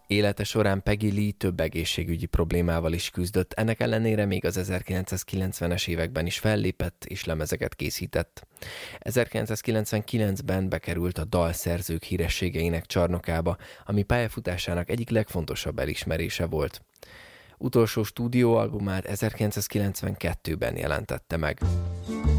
Élete során Peggy Lee több egészségügyi problémával is küzdött, ennek ellenére még az 1990-es években is fellépett és lemezeket készített. 1999-ben bekerült a dalszerzők hírességeinek csarnokába, ami pályafutásának egyik legfontosabb elismerése volt. Utolsó stúdióalbumát 1992-ben jelentette meg.